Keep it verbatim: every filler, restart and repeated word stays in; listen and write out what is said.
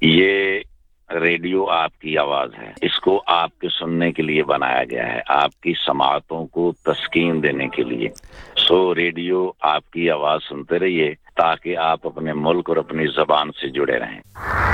ये रेडियो आपकी आवाज है, इसको आपके सुनने के लिए बनाया गया है, आपकी समाअतों को तस्कीन देने के लिए। सो रेडियो आपकी आवाज सुनते रहिए ताकि आप अपने मुल्क और अपनी ज़बान से जुड़े रहें।